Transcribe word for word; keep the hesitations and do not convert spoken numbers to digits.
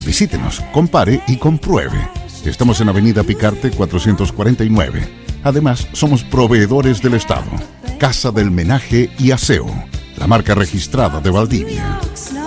Visítenos, compare y compruebe. Estamos en Avenida Picarte cuatrocientos cuarenta y nueve. Además, somos proveedores del Estado. Casa del Menaje y Aseo, la marca registrada de Valdivia.